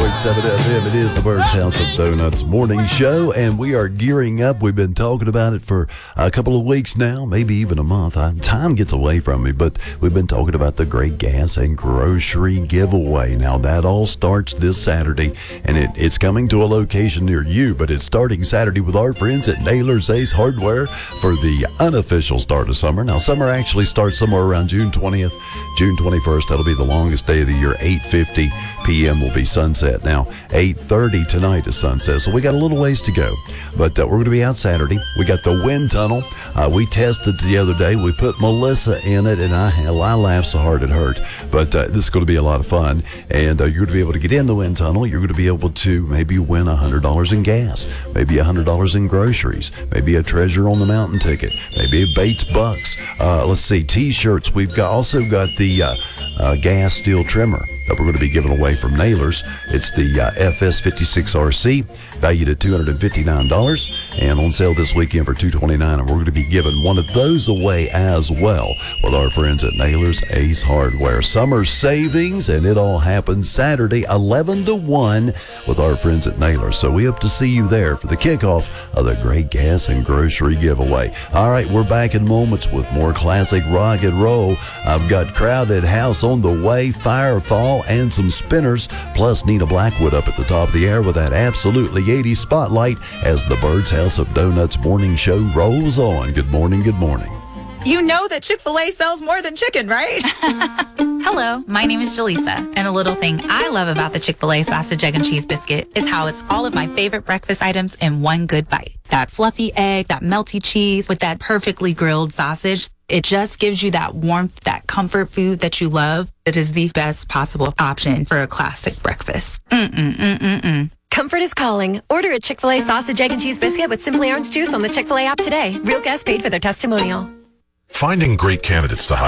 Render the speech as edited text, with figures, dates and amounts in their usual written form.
101.7 FM. It is the Bird's House of Donuts morning show, and we are gearing up. We've been talking about it for a couple of weeks now, maybe even a month. Time gets away from me, but we've been talking about the great gas and grocery giveaway. Now, that all starts this Saturday, and it's coming to a location near you, but it's starting Saturday with our friends at Naylor's Ace Hardware for the unofficial start of summer. Now, summer actually starts somewhere around June 20th, June 21st. That'll be the longest day of the year. 8:50 p.m. will be sunset. Now, 8:30 tonight is sunset, so we got a little ways to go. But we're going to be out Saturday. We got the wind tunnel. We tested the other day. We put Melissa in it, and I laughed so hard it hurt. But this is going to be a lot of fun, and you're going to be able to get in the wind tunnel. You're going to be able to maybe win $100 in gas, maybe $100 in groceries, maybe a Treasure on the Mountain ticket, maybe a Bates Bucks. Let's see, T-shirts. We've also got the gas steel trimmer that we're going to be giving away from Naylor's. It's the FS56RC, valued at $259, and on sale this weekend for $229. And we're going to be giving one of those away as well with our friends at Naylor's Ace Hardware. Summer savings, and it all happens Saturday, 11 to 1, with our friends at Naylor's. So we hope to see you there for the kickoff of the great gas and grocery giveaway. All right, we're back in moments with more classic rock and roll. I've got Crowded House on the way, Firefall, and some spinners, plus Nina Blackwood up at the top of the hour with that absolutely 80s spotlight as the Bird's House of Donuts morning show rolls on. Good morning, good morning. You know that Chick-fil-A sells more than chicken, right? Hello, my name is Jaleesa, and a little thing I love about the Chick-fil-A sausage, egg, and cheese biscuit is how it's all of my favorite breakfast items in one good bite. That fluffy egg, that melty cheese with that perfectly grilled sausage. It just gives you that warmth, that comfort food that you love. It is the best possible option for a classic breakfast. Comfort is calling. Order a Chick-fil-A sausage, egg, and cheese biscuit with Simply Orange Juice on the Chick-fil-A app today. Real guests paid for their testimonial. Finding great candidates to hire